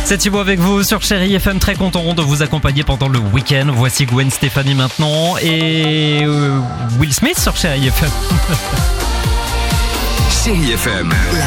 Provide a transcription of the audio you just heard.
C'est Thibaut avec vous sur Chérie FM, très content de vous accompagner pendant le week-end. Voici Gwen Stefani maintenant et Will Smith sur Chérie FM. Chérie FM. La